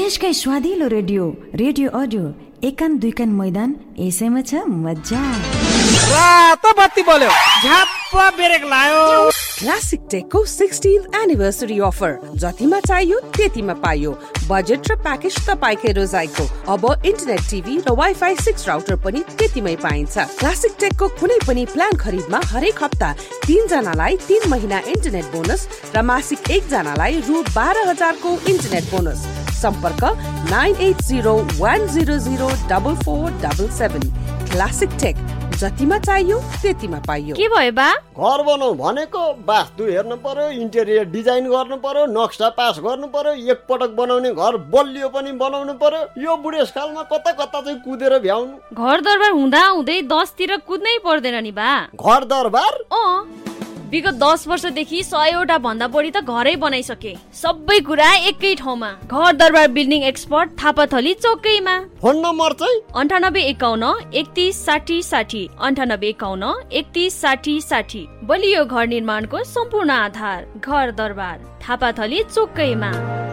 देशकै स्वादिलो radio audio एकान दुईकान मैदान यसैमा छ मजा। रातो बत्ती बल्यो, झ्याप्प ब्रेक लायो। क्लासिक टेकको 16th एनिभर्सरी अफर, जतिमा चाहियो त्यतिमा पाइयो। बजेट र प्याकेज तपाईकै रोजाइको। अब इन्टरनेट टिभी र वाइफाई 6 राउटर पनि त्यतिमै पाइन्छ। क्लासिक टेकको कुनै पनि प्लान खरिदमा हरेक हप्ता 3 जनालाई 3 महिना इन्टरनेट बोनस र मासिक 1 जनालाई रु 12,000 को इन्टरनेट बोनस। सम्पर्क 9801004477। क्लासिक टेक, जतिमा चाहियो त्यतिमा पाइयो। के भयो बा? घर बनाऊ भनेको वास्तु हेर्नु पर्यो, इन्टेरियर डिजाइन गर्नु पर्यो, नक्सा पास गर्नु पर्यो, एक पटक बनाउने घर बलियो पनि बनाउनु पर्यो। यो बुढेसकालमा कता कता चाहिँ कुदेर भ्याउनु। घर दरबार हुँदा हुँदै 10 तिर कुद्नै पर्दैन नि बा। घर दरबार? विगत 10 वर्षदेखि 100 भन्दा बढी त घरै बनाइसके। सबै कुरा एकै ठाउँमा। घर दरबार building expert, Thapathali चौकैमा। Phone number चाहिँ 9851 31 60 60, 9851 31 60 60। बलियो घर निर्माणको सम्पूर्ण आधार घर दरबार, थापाथली चौकैमा।